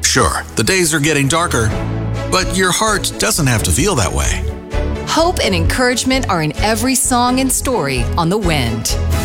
Sure, the days are getting darker, but your heart doesn't have to feel that way. Hope and encouragement are in every song and story on The Wind.